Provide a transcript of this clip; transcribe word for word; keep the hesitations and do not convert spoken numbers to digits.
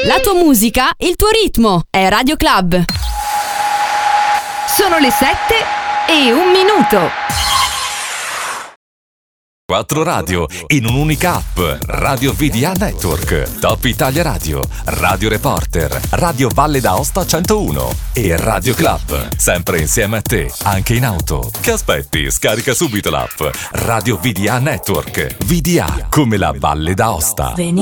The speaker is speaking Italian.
La tua musica, il tuo ritmo, è Radio Club. Sono le sette e un minuto. Quattro radio in un'unica app. Radio V D A Network, Top Italia Radio, Radio Reporter, Radio Valle d'Aosta centouno e Radio Club. Sempre insieme a te, anche in auto. Che aspetti? Scarica subito l'app Radio V D A Network. V D A come la Valle d'Aosta. Veni